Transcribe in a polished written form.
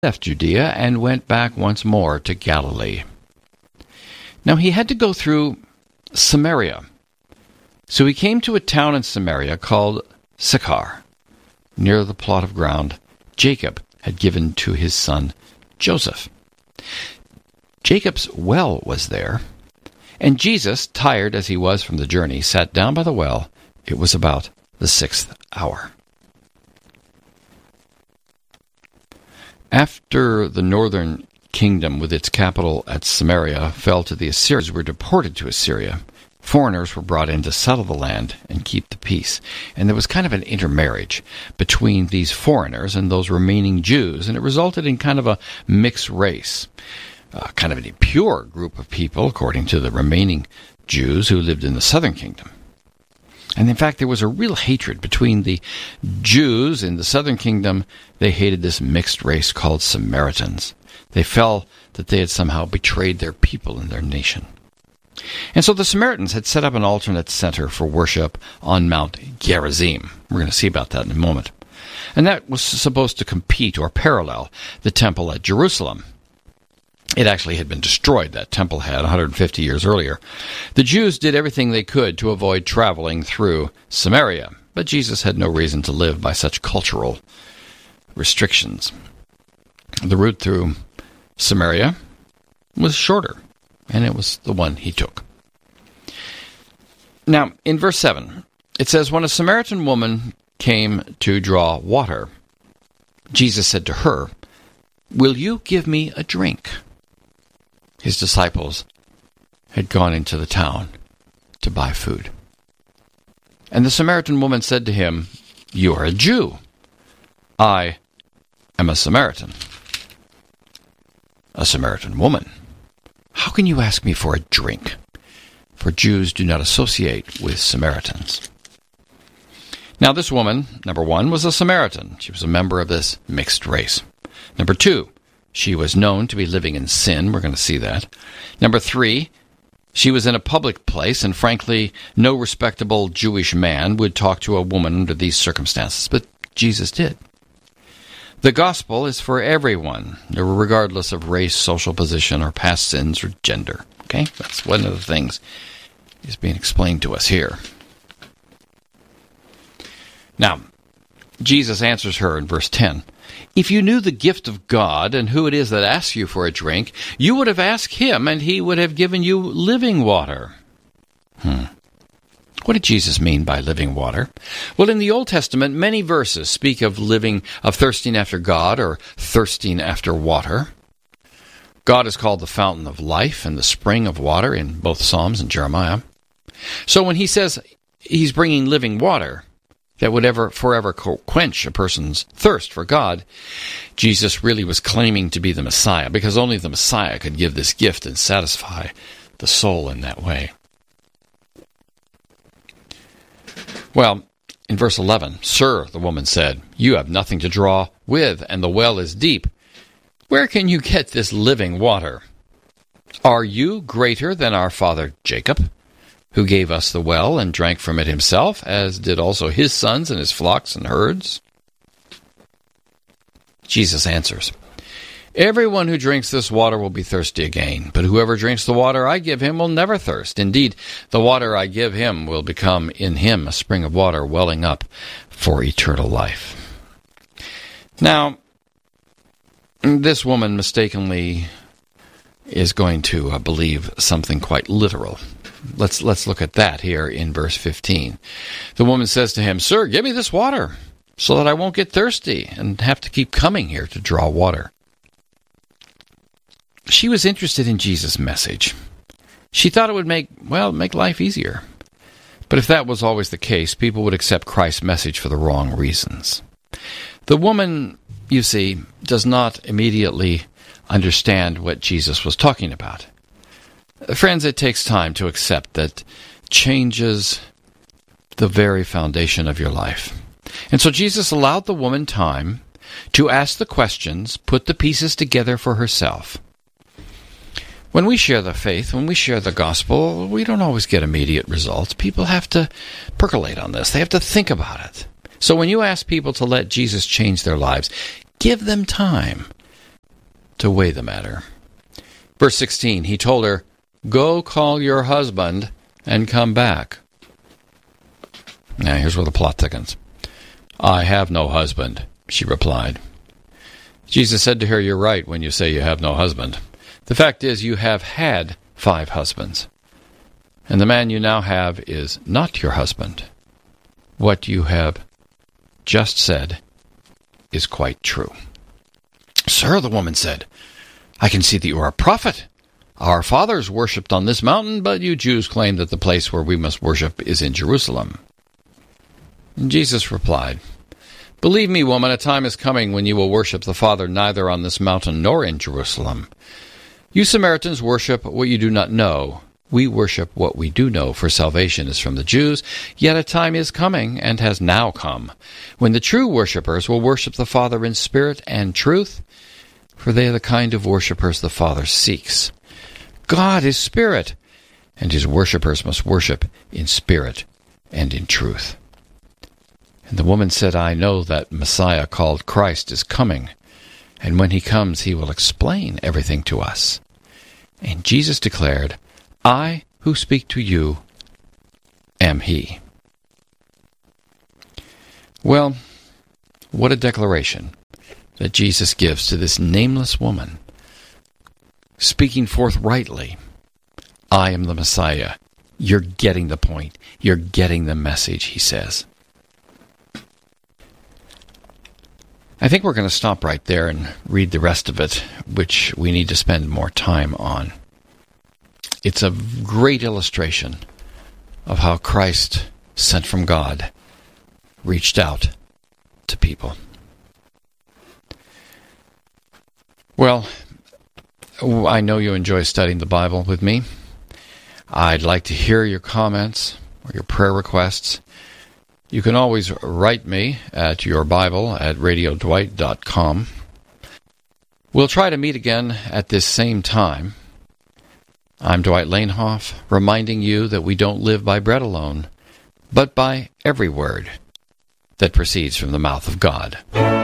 left Judea and went back once more to Galilee. Now he had to go through Samaria. So he came to a town in Samaria called Sychar, near the plot of ground Jacob had given to his son Joseph. Jacob's well was there, and Jesus, tired as he was from the journey, sat down by the well. It was about the 6th hour. After the northern kingdom with its capital at Samaria fell to the Assyrians, were deported to Assyria, foreigners were brought in to settle the land and keep the peace. And there was kind of an intermarriage between these foreigners and those remaining Jews, and it resulted in kind of a mixed race, kind of an impure group of people, according to the remaining Jews who lived in the southern kingdom. And in fact, there was a real hatred between the Jews in the southern kingdom. They hated this mixed race called Samaritans. They felt that they had somehow betrayed their people and their nation. And so the Samaritans had set up an alternate center for worship on Mount Gerizim. We're going to see about that in a moment. And that was supposed to compete or parallel the temple at Jerusalem. It actually had been destroyed, that temple had, 150 years earlier. The Jews did everything they could to avoid traveling through Samaria, but Jesus had no reason to live by such cultural restrictions. The route through Samaria was shorter, and it was the one he took. Now, in verse 7, it says, "When a Samaritan woman came to draw water, Jesus said to her, 'Will you give me a drink?' His disciples had gone into the town to buy food. And the Samaritan woman said to him, 'You are a Jew. I am a Samaritan.' 'A Samaritan woman, how can you ask me for a drink?' For Jews do not associate with Samaritans." Now this woman, number one, was a Samaritan. She was a member of this mixed race. Number two, she was known to be living in sin. We're going to see that. Number three, she was in a public place, and frankly, no respectable Jewish man would talk to a woman under these circumstances, but Jesus did. The gospel is for everyone, regardless of race, social position, or past sins, or gender. Okay? That's one of the things is being explained to us here. Now, Jesus answers her in verse 10. "If you knew the gift of God and who it is that asks you for a drink, you would have asked him, and he would have given you living water." What did Jesus mean by living water? Well, in the Old Testament, many verses speak of thirsting after God or thirsting after water. God is called the fountain of life and the spring of water in both Psalms and Jeremiah. So when he says he's bringing living water that would forever quench a person's thirst for God, Jesus really was claiming to be the Messiah, because only the Messiah could give this gift and satisfy the soul in that way. Well, in verse 11, "Sir," the woman said, "you have nothing to draw with, and the well is deep. Where can you get this living water? Are you greater than our father Jacob, who gave us the well and drank from it himself, as did also his sons and his flocks and herds?" Jesus answers, "Everyone who drinks this water will be thirsty again, but whoever drinks the water I give him will never thirst. Indeed, the water I give him will become in him a spring of water welling up for eternal life." Now, this woman mistakenly is going to believe something quite literal. Let's look at that here in verse 15. The woman says to him, "Sir, give me this water so that I won't get thirsty and have to keep coming here to draw water." She was interested in Jesus' message. She thought it would make life easier. But if that was always the case, people would accept Christ's message for the wrong reasons. The woman, you see, does not immediately understand what Jesus was talking about. Friends, it takes time to accept that changes the very foundation of your life. And so Jesus allowed the woman time to ask the questions, put the pieces together for herself. When we share the faith, when we share the gospel, we don't always get immediate results. People have to percolate on this. They have to think about it. So when you ask people to let Jesus change their lives, give them time to weigh the matter. Verse 16, he told her, "Go call your husband and come back." Now here's where the plot thickens. "I have no husband," she replied. Jesus said to her, "You're right when you say you have no husband. The fact is you have had 5 husbands, and the man you now have is not your husband. What you have just said is quite true." "Sir," the woman said, "I can see that you are a prophet. Our fathers worshipped on this mountain, but you Jews claim that the place where we must worship is in Jerusalem." And Jesus replied, "Believe me, woman, a time is coming when you will worship the Father neither on this mountain nor in Jerusalem. You Samaritans worship what you do not know. We worship what we do know, for salvation is from the Jews. Yet a time is coming, and has now come, when the true worshippers will worship the Father in spirit and truth, for they are the kind of worshippers the Father seeks. God is spirit, and his worshippers must worship in spirit and in truth." And the woman said, "I know that Messiah called Christ is coming, and when he comes he will explain everything to us." And Jesus declared, "I who speak to you am he." Well, what a declaration that Jesus gives to this nameless woman, speaking forthrightly, "I am the Messiah." You're getting the point. You're getting the message, he says. I think we're going to stop right there and read the rest of it, which we need to spend more time on. It's a great illustration of how Christ, sent from God, reached out to people. Well, I know you enjoy studying the Bible with me. I'd like to hear your comments or your prayer requests. You can always write me at yourbible@radiodwight.com. We'll try to meet again at this same time. I'm Dwight Lanehoff, reminding you that we don't live by bread alone, but by every word that proceeds from the mouth of God.